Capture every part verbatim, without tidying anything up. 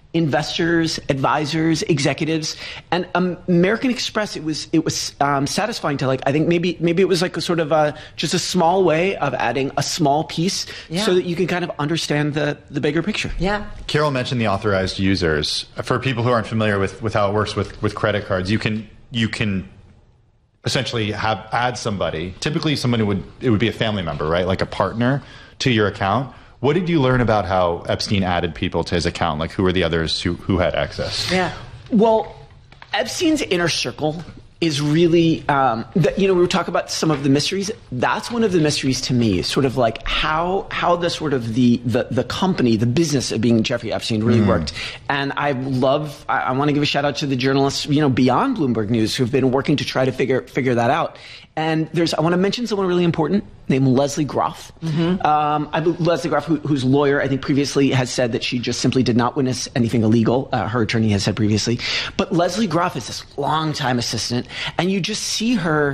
investors, advisors, executives, and um, American Express. It was it was um, satisfying to like. I think maybe maybe it was like a sort of a, just a small way of adding a small piece yeah. so that you can kind of understand the the bigger picture. Yeah. Carol mentioned the authorized users. For people who aren't familiar with, with how it works with, with credit cards, you can you can essentially have add somebody. Typically, somebody would it would be a family member, right, like a partner, to your account. What did you learn about how Epstein added people to his account? Like, who were the others who, who had access? Yeah. Well, Epstein's inner circle is really, um, the, you know, we were talking about some of the mysteries. That's one of the mysteries to me, is sort of like how how the sort of the the, the company, the business of being Jeffrey Epstein really mm. worked. And I love, I, I want to give a shout out to the journalists, you know, beyond Bloomberg News who've been working to try to figure figure that out. And there's, I want to mention someone really important named Leslie Groff. Mm-hmm. um, I, Leslie Groff, who, whose lawyer, I think previously has said that she just simply did not witness anything illegal. Uh, her attorney has said previously. But Leslie Groff is this longtime assistant, and you just see her,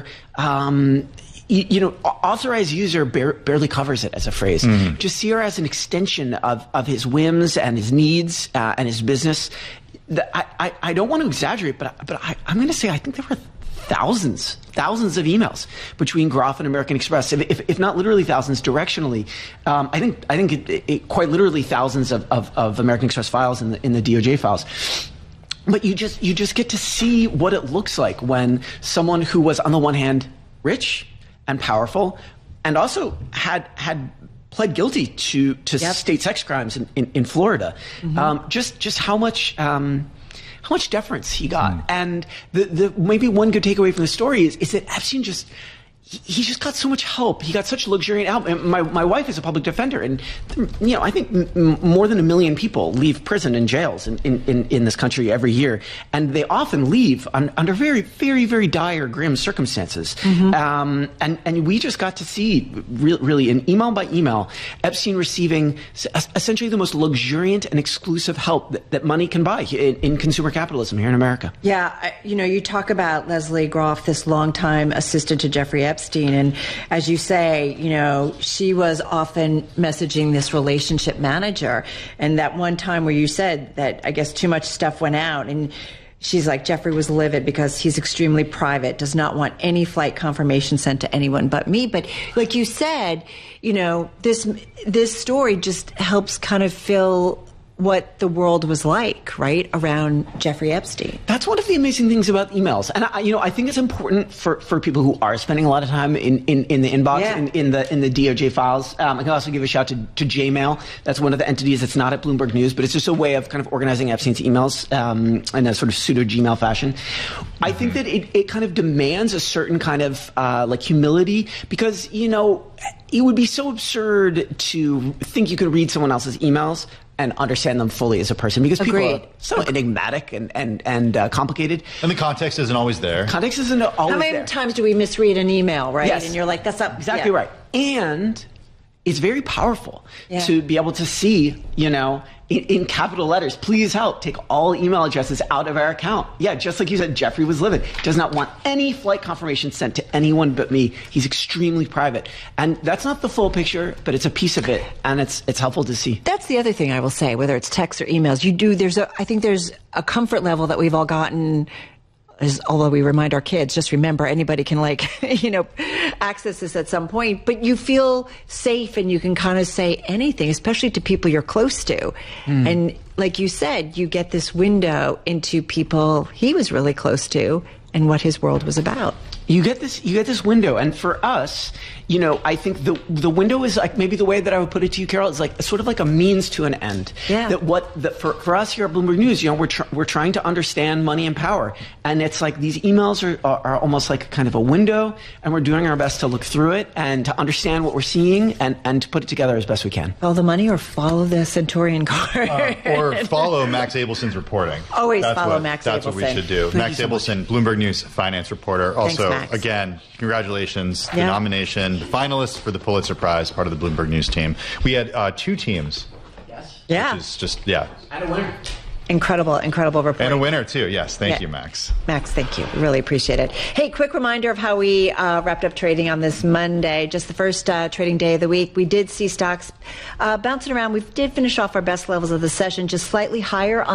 um, you, you know, authorized user bar- barely covers it as a phrase. Mm-hmm. Just see her as an extension of, of his whims and his needs uh, and his business. The, I, I, I don't want to exaggerate, but, but I, I'm going to say I think there were thousands, thousands of emails between Groff and American Express, if, if, if not literally thousands directionally. Um, I think I think it, it, quite literally thousands of, of, of American Express files in the in the D O J files. But you just you just get to see what it looks like when someone who was on the one hand rich and powerful, and also had had pled guilty to to yep. state sex crimes in in, in Florida, mm-hmm. um, just just how much. Um, How much deference he got. Mm. And the, the maybe one good takeaway from the story is, is that Epstein just, he, he just got so much help. He got such luxuriant help. And my, my wife is a public defender. And, you know, I think m- more than a million people leave prison and jails in, in, in, in this country every year. And they often leave on, under very, very, very dire, grim circumstances. Mm-hmm. Um, and, and we just got to see, re- really, in email by email, Epstein receiving essentially the most luxuriant and exclusive help that, that money can buy in, in consumer capitalism here in America. Yeah, I, you know, you talk about Leslie Groff, this longtime assistant to Jeffrey Epstein, and as you say, you know, she was often messaging this relationship manager, and that one time where you said that, I guess, too much stuff went out, and she's like, Jeffrey was livid because he's extremely private, does not want any flight confirmation sent to anyone but me. But like you said, you know, this this story just helps kind of fill what the world was like, right, around Jeffrey Epstein. That's one of the amazing things about emails. And, I, you know, I think it's important for, for people who are spending a lot of time in, in, in the inbox, yeah. in, in the in the D O J files. Um, I can also give a shout to, to Gmail. That's one of the entities that's not at Bloomberg News, but it's just a way of kind of organizing Epstein's emails um, in a sort of pseudo-Gmail fashion. Mm-hmm. I think that it, it kind of demands a certain kind of, uh, like, humility because, you know, it would be so absurd to think you could read someone else's emails and understand them fully as a person because Agreed. people are so enigmatic and and and uh, complicated. And the context isn't always there. Context isn't always there. How many there. times do we misread an email, right? Yes. And you're like, that's up. Exactly yeah. right. And it's very powerful yeah. to be able to see, you know, in, in capital letters, please help take all email addresses out of our account. Yeah, just like you said, Jeffrey was livid. Does not want any flight confirmation sent to anyone but me. He's extremely private. And that's not the full picture, but it's a piece of it. And it's it's helpful to see. That's the other thing I will say, whether it's texts or emails, you do, there's a, I think there's a comfort level that we've all gotten. Is, although we remind our kids, just remember anybody can like, you know, access this at some point, but you feel safe and you can kind of say anything, especially to people you're close to. Mm. And like you said, you get this window into people he was really close to and what his world was about. You get this, you get this window. And for us, you know, I think the the window is like maybe the way that I would put it to you, Carol, is like sort of like a means to an end. Yeah. That what that for for us here at Bloomberg News, you know, we're tr- we're trying to understand money and power, and it's like these emails are, are are almost like kind of a window, and we're doing our best to look through it and to understand what we're seeing and and to put it together as best we can. Follow the money or follow the Centaurian card, uh, or follow Max Abelson's reporting. Always that's follow what, Max that's Abelson. That's what we should do. Thank Max so Abelson, much. Bloomberg News finance reporter. Also, Thanks, Max. again, congratulations, the yeah. nomination, the finalist for the Pulitzer Prize, part of the Bloomberg News team. We had uh, two teams. Yes. Yeah. Which is just, yeah. And a winner. Incredible, incredible report. And a winner, too. Yes. Thank yeah. you, Max. Max, thank you. Really appreciate it. Hey, quick reminder of how we uh, wrapped up trading on this Monday. Just the first uh, trading day of the week. We did see stocks uh, bouncing around. We did finish off our best levels of the session, just slightly higher on